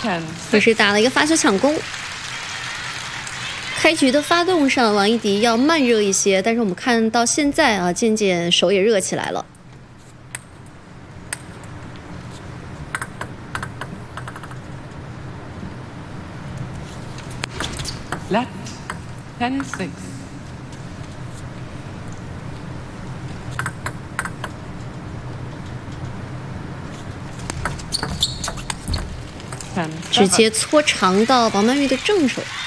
这是打了一个发球抢攻。开局的发动上，王一迪要慢热一些，但是我们看到现在啊，渐渐手也热起来了。 Left, 10-6. 直接搓长到王曼玉的正手。